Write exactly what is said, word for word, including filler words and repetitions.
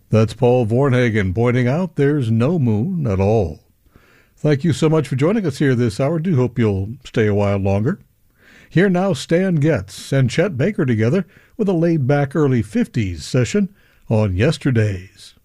That's Paul Vornhagen pointing out there's no moon at all. Thank you so much for joining us here this hour. Do hope you'll stay a while longer. Here now, Stan Getz and Chet Baker together with a laid-back early fifties session on Yesterdays.